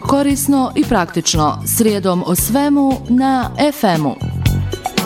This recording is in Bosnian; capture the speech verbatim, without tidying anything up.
Korisno i praktično, srijedom o svemu na ef emu.